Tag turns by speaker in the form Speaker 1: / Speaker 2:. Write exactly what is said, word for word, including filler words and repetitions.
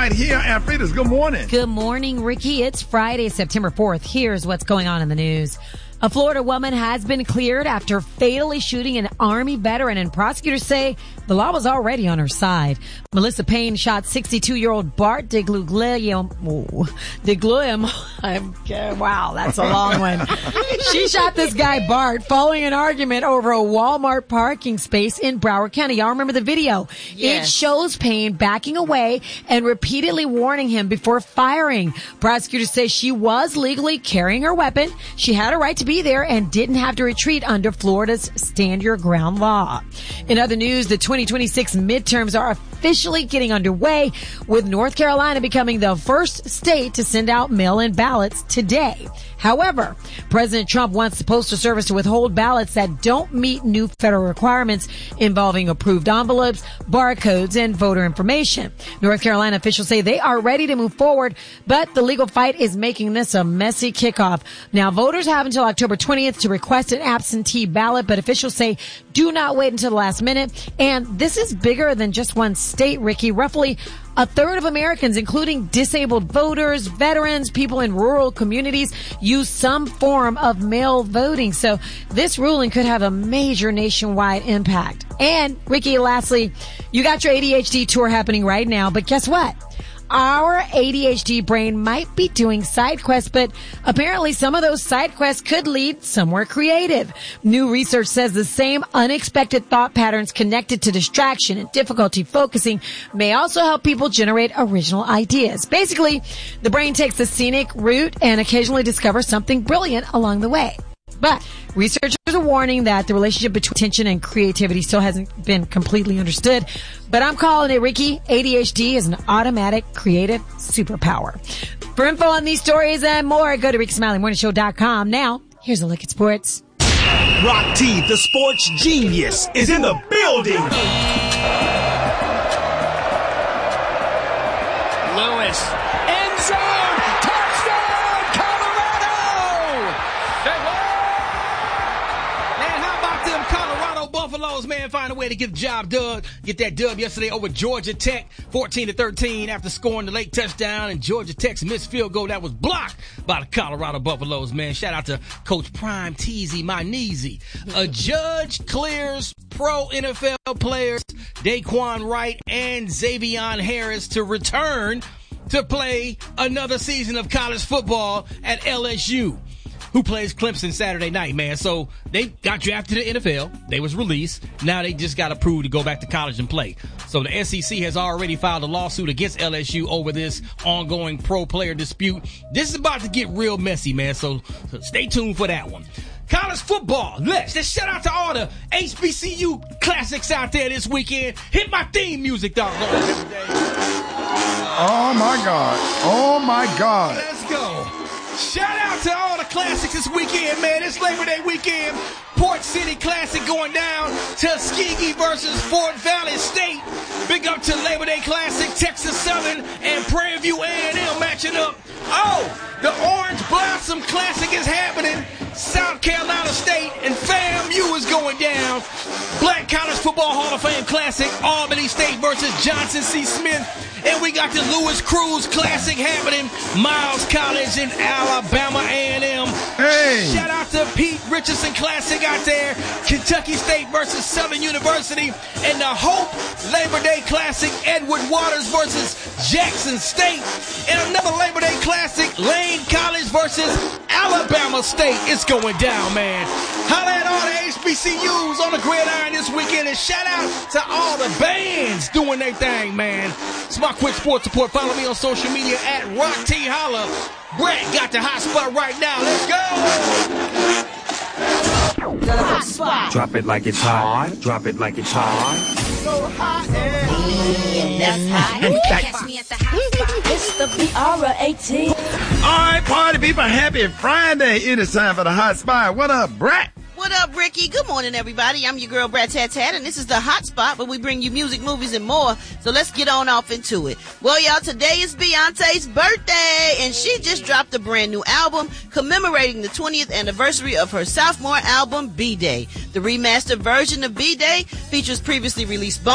Speaker 1: right here at Frida's. Good morning.
Speaker 2: Good morning, Ricky. It's Friday, September fourth. Here's what's going on in the news. A Florida woman has been cleared after fatally shooting an Army veteran, and prosecutors say the law was already on her side. Melissa Payne shot sixty-two-year-old Bart DeGluglio. DeGluglio. Wow, that's a long one. She shot this guy Bart following an argument over a Walmart parking space in Broward County. Y'all remember the video?
Speaker 3: Yes.
Speaker 2: It shows Payne backing away and repeatedly warning him before firing. Prosecutors say she was legally carrying her weapon. She had a right to be there and didn't have to retreat under Florida's Stand Your Ground law. In other news, the twenty twenty-six midterms are officially getting underway, with North Carolina becoming the first state to send out mail-in ballots today. However, President Trump wants the Postal Service to withhold ballots that don't meet new federal requirements involving approved envelopes, barcodes, and voter information. North Carolina officials say they are ready to move forward, but the legal fight is making this a messy kickoff. Now, voters have until October twentieth to request an absentee ballot, but officials say do not wait until the last minute. And this is bigger than just one state, Ricky. Roughly a third of Americans, including disabled voters, veterans, people in rural communities, use some form of mail voting. So this ruling could have a major nationwide impact. And Ricky, lastly, you got your A D H D tour happening right now, but guess what? Our A D H D brain might be doing side quests, but apparently some of those side quests could lead somewhere creative. New research says the same unexpected thought patterns connected to distraction and difficulty focusing may also help people generate original ideas. Basically, the brain takes the scenic route and occasionally discovers something brilliant along the way. But researchers are warning that the relationship between attention and creativity still hasn't been completely understood. But I'm calling it, Ricky. A D H D is an automatic creative superpower. For info on these stories and more, go to ricky smiley morning show dot com. Now, here's a look at sports.
Speaker 4: Rock T, the sports genius, is in the building.
Speaker 5: Lewis, end zone, touchdown, Colorado! Man, how about them Colorado Buffaloes, man, find a way to get the job done, get that dub yesterday over Georgia Tech, fourteen to thirteen after scoring the late touchdown, and Georgia Tech's missed field goal that was blocked by the Colorado Buffaloes, man. Shout out to Coach Prime Teasy, my kneesy. A judge clears pro N F L players Daquan Wright and Xavion Harris to return to play another season of college football at L S U, who plays Clemson Saturday night, man. So they got drafted to the N F L. They was released. Now they just got approved to go back to college and play. So the S E C has already filed a lawsuit against L S U over this ongoing pro player dispute. This is about to get real messy, man. So, so stay tuned for that one. College football. Let's just shout out to all the H B C U classics out there this weekend. Hit my theme music, dog.
Speaker 1: Oh, my God. Oh, my God.
Speaker 5: Let's go. Shout out to all the classics this weekend, man. It's Labor Day weekend. Port City Classic going down. Tuskegee versus Fort Valley State. Big up to Labor Day Classic. Texas Southern and Prairie View A and M matching up. Oh, the Orange Blossom Classic is happening. South Carolina State and FAMU is going down. Black College Football Hall of Fame Classic. Albany State versus Johnson C. Smith. And we got the Lewis Cruz Classic happening. Miles College in Alabama A and M.
Speaker 1: Hey.
Speaker 5: Shout out to Pete Richardson Classic out there. Kentucky State versus Southern University. And the Hope Labor Day Classic. Edward Waters versus Jackson State. And another Labor Day Classic. Lane College versus Alabama State. It's going down, man. Holla at all the H B C Us on the gridiron this weekend. And shout out to all the bands doing their thing, man. It's my quick sports report. Follow me on social media at Rock T Holla. Brett got the hot spot right now. Let's go.
Speaker 3: Hot spot.
Speaker 4: Drop it like it's hot. Drop it like it's hot.
Speaker 3: So hot and that's hot. Catch me at the hot spot. It's the B R A T.
Speaker 1: All right, party people, happy Friday. It is time for the hot spot. What up, Brat?
Speaker 6: What up, Ricky? Good morning, everybody. I'm your girl, Brat Tat Tat, and this is the Hot Spot, where we bring you music, movies, and more. So let's get on off into it. Well, y'all, today is Beyonce's birthday, and she just dropped a brand new album commemorating the twentieth anniversary of her sophomore album, B-Day. The remastered version of B-Day features previously released bonus